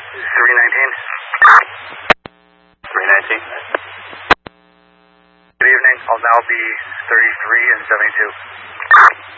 319. 319. Good evening. I'll now be 33 and 72.